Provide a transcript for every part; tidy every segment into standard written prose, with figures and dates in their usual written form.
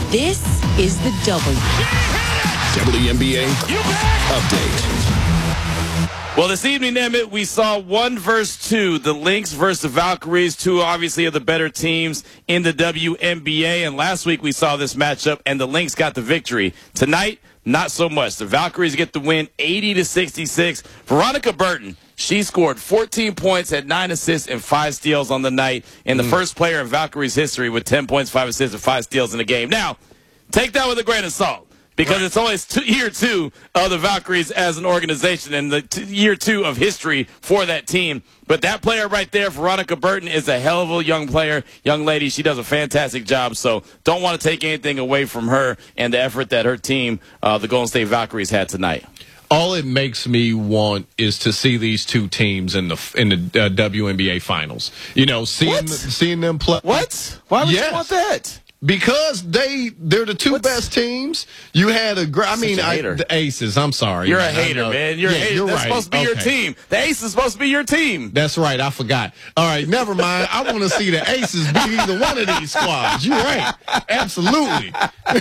This is the WNBA update. Well, this evening, Emmett, we saw 1 versus 2, the Lynx versus the Valkyries, two obviously of the better teams in the WNBA. And last week we saw this matchup, and the Lynx got the victory. Tonight, not so much. The Valkyries get the win 80-66. Veronica Burton, she scored 14 points, had 9 assists, and 5 steals on the night. And the first player in Valkyries history with 10 points, 5 assists, and 5 steals in the game. Now, take that with a grain of salt. Because it's always year 2 of the Valkyries as an organization and the year 2 of history for that team. But that player right there, Veronica Burton, is a hell of a young player, young lady. She does a fantastic job. So don't want to take anything away from her and the effort that her team, the Golden State Valkyries, had tonight. All it makes me want is to see these two teams in the WNBA finals. You know, seeing them play. What? Why would you want that? Because they're the two best teams. You had the Aces. I'm sorry. You're a hater, man. You're a hater. That's supposed to be your team. The Aces is supposed to be your team. That's right. I forgot. All right, never mind. I want to see the Aces beat either one of these squads. You're right. Absolutely.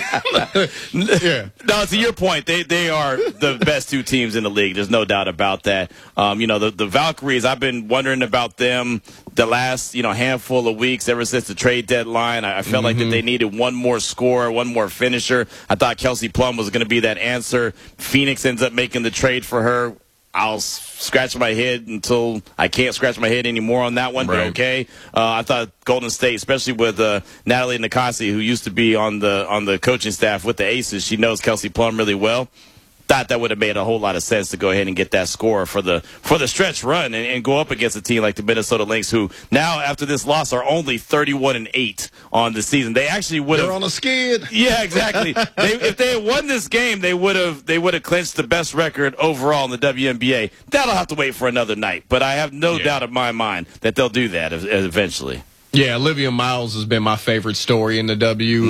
Yeah. No, to your point, they are the best two teams in the league. There's no doubt about that. The Valkyries, I've been wondering about them the last, handful of weeks ever since the trade deadline. I felt like that they needed one more scorer, one more finisher. I thought Kelsey Plum was going to be that answer. Phoenix ends up making the trade for her. I'll scratch my head until I can't scratch my head anymore on that one, but okay. I thought Golden State, especially with Natalie Nakasi, who used to be on the coaching staff with the Aces, she knows Kelsey Plum really well. Thought that would have made a whole lot of sense to go ahead and get that score for the stretch run and go up against a team like the Minnesota Lynx, who now after this loss are only 31-8 on the season. They actually would have. They're on a skid. Yeah, exactly. If they had won this game, they would have clinched the best record overall in the WNBA. That'll have to wait for another night, but I have no doubt in my mind that they'll do that eventually. Yeah, Olivia Miles has been my favorite story in the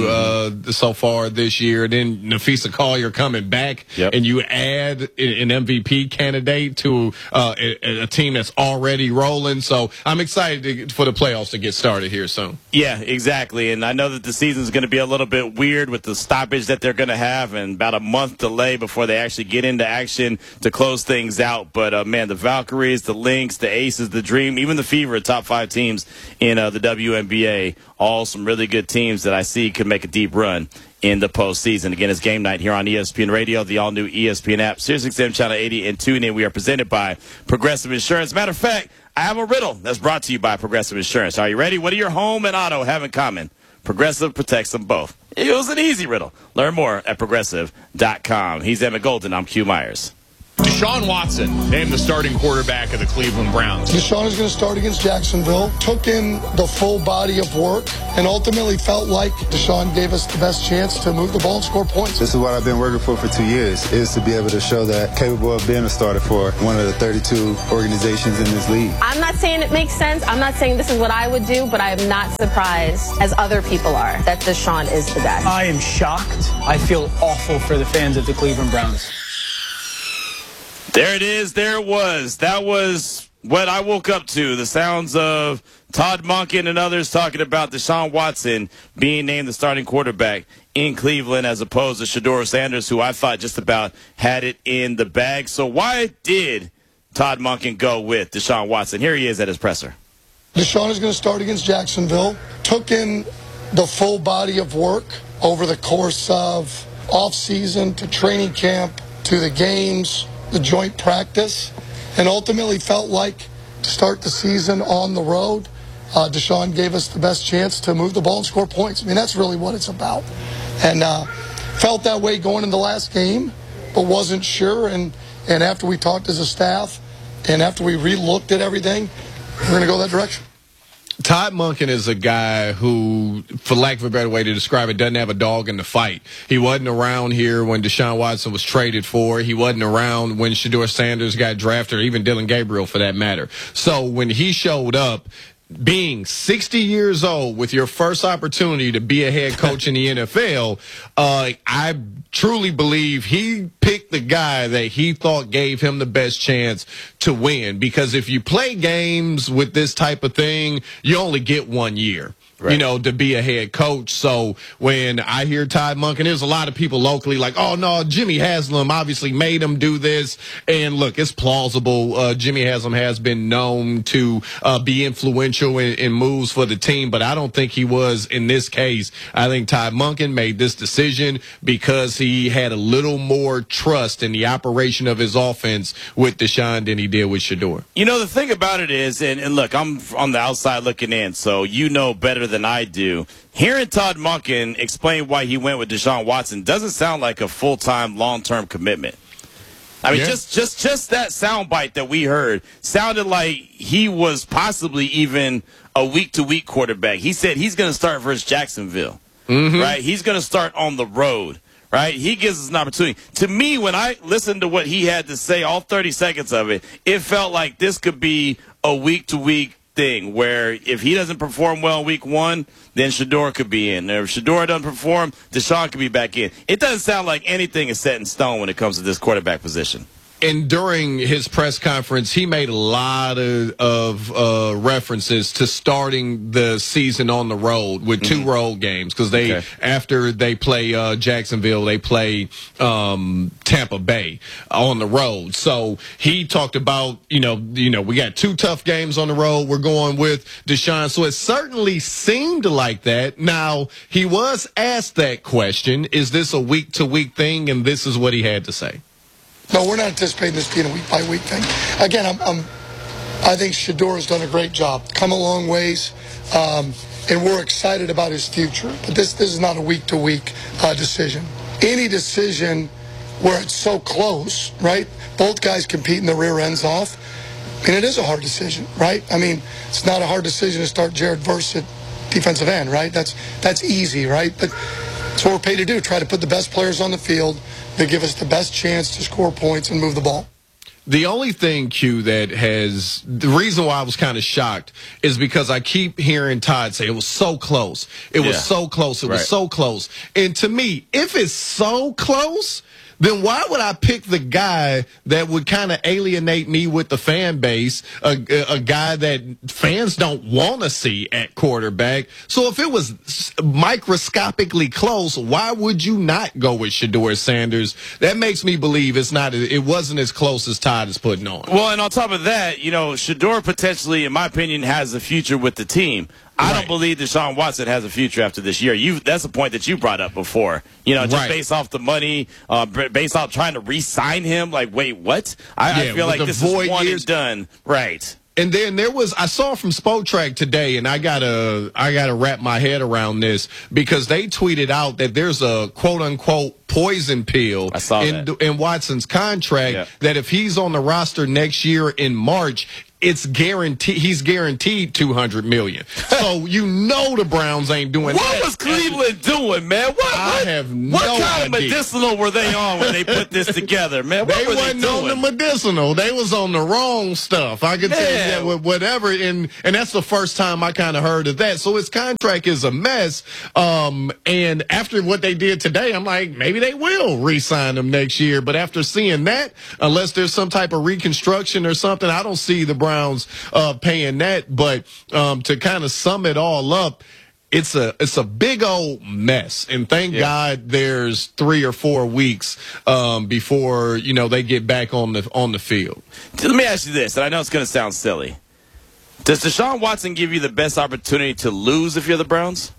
so far this year. Then Nafisa Collier coming back, and you add an MVP candidate to a team that's already rolling. So I'm excited for the playoffs to get started here soon. Yeah, exactly. And I know that the season's going to be a little bit weird with the stoppage that they're going to have and about a month delay before they actually get into action to close things out. But, man, the Valkyries, the Lynx, the Aces, the Dream, even the Fever, top 5 teams in the WNBA, all some really good teams that I see could make a deep run in the postseason. Again, it's game night here on ESPN Radio, the all-new ESPN app, SiriusXM Channel 80, and TuneIn. We are presented by Progressive Insurance. Matter of fact, I have a riddle that's brought to you by Progressive Insurance. Are you ready? What do your home and auto have in common? Progressive protects them both. It was an easy riddle. Learn more at Progressive.com. He's Emmett Golden. I'm Q Myers. Deshaun Watson named the starting quarterback of the Cleveland Browns. Deshaun is going to start against Jacksonville. Took in the full body of work and ultimately felt like Deshaun gave us the best chance to move the ball and score points. This is what I've been working for 2 years, is to be able to show that capable of being a starter for one of the 32 organizations in this league. I'm not saying it makes sense. I'm not saying this is what I would do, but I am not surprised, as other people are, that Deshaun is the best. I am shocked. I feel awful for the fans of the Cleveland Browns. There it is. There it was. That was what I woke up to. The sounds of Todd Monken and others talking about Deshaun Watson being named the starting quarterback in Cleveland as opposed to Shedeur Sanders, who I thought just about had it in the bag. So why did Todd Monken go with Deshaun Watson? Here he is at his presser. Deshaun is going to start against Jacksonville. Took in the full body of work over the course of off-season to training camp to the games, the joint practice, and ultimately felt like to start the season on the road, Deshaun gave us the best chance to move the ball and score points. I mean, that's really what it's about. And felt that way going in the last game, but wasn't sure. And after we talked as a staff and after we re-looked at everything, we're going to go that direction. Todd Monken is a guy who, for lack of a better way to describe it, doesn't have a dog in the fight. He wasn't around here when Deshaun Watson was traded for. He wasn't around when Shedeur Sanders got drafted, or even Dylan Gabriel for that matter. So when he showed up, being 60 years old with your first opportunity to be a head coach in the NFL, I truly believe he picked the guy that he thought gave him the best chance to win. Because if you play games with this type of thing, you only get 1 year. you know, to be a head coach. So when I hear Todd Monken, there's a lot of people locally like, oh, no, Jimmy Haslam obviously made him do this. And look, it's plausible. Jimmy Haslam has been known to be influential in moves for the team, but I don't think he was in this case. I think Todd Monken made this decision because he had a little more trust in the operation of his offense with Deshaun than he did with Shedeur. You know, the thing about it is, and look, I'm on the outside looking in, so you know better than I do. Hearing Todd Monken explain why he went with Deshaun Watson doesn't sound like a full-time, long-term commitment. I mean, just that soundbite that we heard sounded like he was possibly even a week-to-week quarterback. He said he's going to start versus Jacksonville, right? He's going to start on the road, right? He gives us an opportunity. To me, when I listened to what he had to say, all 30 seconds of it, it felt like this could be a week-to-week thing where if he doesn't perform well in week 1, then Shedeur could be in. If Shedeur doesn't perform, Deshaun could be back in. It doesn't sound like anything is set in stone when it comes to this quarterback position. And during his press conference, he made a lot of references to starting the season on the road with 2 road games because after they play Jacksonville, they play Tampa Bay on the road. So he talked about we got 2 tough games on the road. We're going with Deshaun. So it certainly seemed like that. Now he was asked that question: is this a week to week thing? And this is what he had to say. No, we're not anticipating this being a week-by-week thing. Again, I think Shedeur has done a great job, come a long ways, and we're excited about his future. But this is not a week-to-week decision. Any decision where it's so close, right? Both guys competing the rear ends off. I mean, it is a hard decision, right? I mean, it's not a hard decision to start Jared Verse at defensive end, right? That's easy, right? But that's what we're paid to do, try to put the best players on the field that give us the best chance to score points and move the ball. The only thing, Q, the reason why I was kind of shocked is because I keep hearing Todd say it was so close. It was so close. It was so close. And to me, if it's so close, then why would I pick the guy that would kind of alienate me with the fan base, a guy that fans don't want to see at quarterback? So if it was microscopically close, why would you not go with Shedeur Sanders? That makes me believe it wasn't as close as Todd is putting on. Well, and on top of that, Shedeur potentially, in my opinion, has a future with the team. I don't believe Deshaun Watson has a future after this year. That's a point that you brought up before. Just based off the money, based off trying to re-sign him. Like, wait, what? I feel like this is one and done. Right. And then I saw from Spotrac today, and I gotta wrap my head around this because they tweeted out that there's a quote unquote poison pill in Watson's contract that if he's on the roster next year in March, it's guaranteed. He's guaranteed $200 million. So the Browns ain't doing that. What was Cleveland doing, man? I have no idea. What kind of medicinal were they on when they put this together, man? They wasn't on the medicinal. They was on the wrong stuff. I can tell you that with whatever. And that's the first time I kind of heard of that. So his contract is a mess. And after what they did today, I'm like, maybe they will re-sign him next year. But after seeing that, unless there's some type of reconstruction or something, I don't see the Browns paying that. But to kind of sum it all up, it's a big old mess, and thank God there's 3 or 4 weeks before they get back on the field. Let me ask you this, and I know it's going to sound silly. Does Deshaun Watson give you the best opportunity to lose if you're the Browns?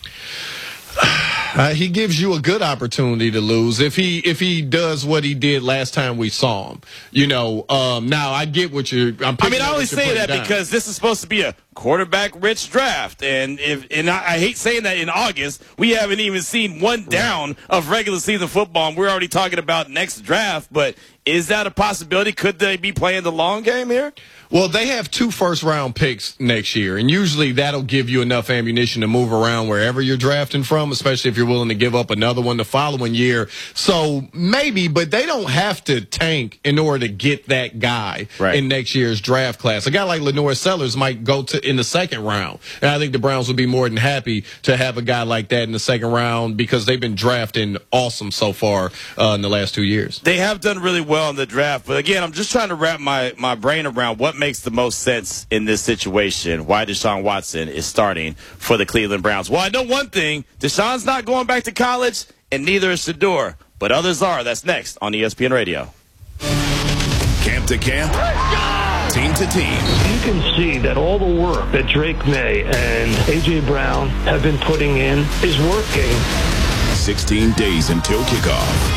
He gives you a good opportunity to lose if he does what he did last time we saw him. Now I get what you're. I only say that because this is supposed to be a quarterback-rich draft, and I hate saying that in August we haven't even seen one down of regular season football, and we're already talking about next draft. But is that a possibility? Could they be playing the long game here? Well, they have 2 first-round picks next year, and usually that'll give you enough ammunition to move around wherever you're drafting from, especially if you're willing to give up another one the following year. So maybe, but they don't have to tank in order to get that guy in next year's draft class. A guy like Lenore Sellers might go to in the second round. And I think the Browns would be more than happy to have a guy like that in the second round because they've been drafting awesome so far in the last 2 years. They have done really well in the draft, but again, I'm just trying to wrap my brain around what makes the most sense in this situation, why Deshaun Watson is starting for the Cleveland Browns. Well, I know one thing, Deshaun's not going back to college, and neither is Shedeur, but others are. That's next on ESPN Radio. Camp to camp, team to team. You can see that all the work that Drake May and A.J. Brown have been putting in is working. 16 days until kickoff.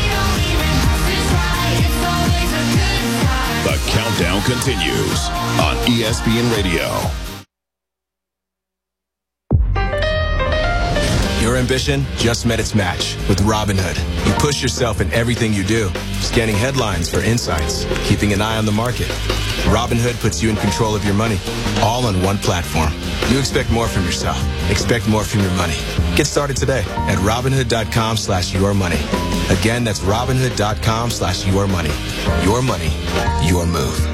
The countdown continues on ESPN Radio. Your ambition just met its match with Robinhood. You push yourself in everything you do, scanning headlines for insights, keeping an eye on the market. Robinhood puts you in control of your money, all on one platform. You expect more from yourself. Expect more from your money. Get started today at Robinhood.com/yourmoney. Again, that's Robinhood.com/yourmoney. Your money, your move.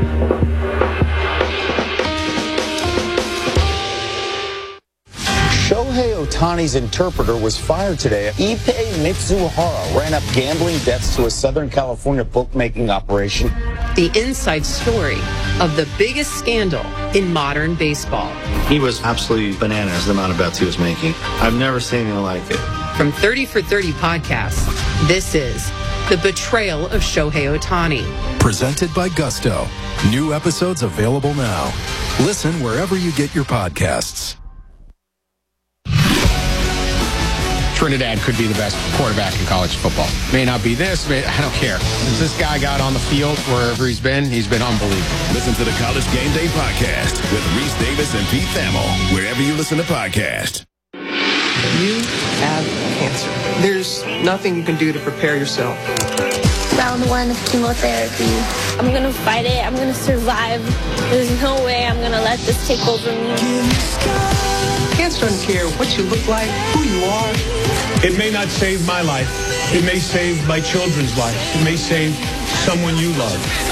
Shohei Ohtani's interpreter was fired today. Ippei Mitsuhara ran up gambling debts to a Southern California bookmaking operation. The inside story of the biggest scandal in modern baseball. He was absolutely bananas, the amount of bets he was making. I've never seen anything like it. From 30 for 30 podcasts, this is The Betrayal of Shohei Ohtani. Presented by Gusto. New episodes available now. Listen wherever you get your podcasts. Trinidad could be the best quarterback in college football. May not be this, but I don't care. Since this guy got on the field wherever he's been unbelievable. Listen to the College Game Day podcast with Reese Davis and Pete Thamel, wherever you listen to podcasts. You have cancer. There's nothing you can do to prepare yourself. Round 1 of chemotherapy. I'm going to fight it. I'm going to survive. There's no way I'm going to let this take over me. Cancer doesn't care what you look like, who you are. It may not save my life. It may save my children's life. It may save someone you love.